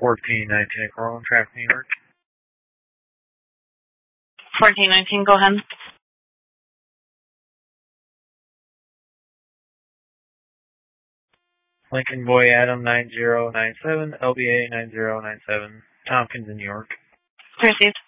1419 Corolla, traffic, New York. 1419, go ahead. Lincoln Boy Adam 9097, LBA 9097, Tompkins in New York. Received.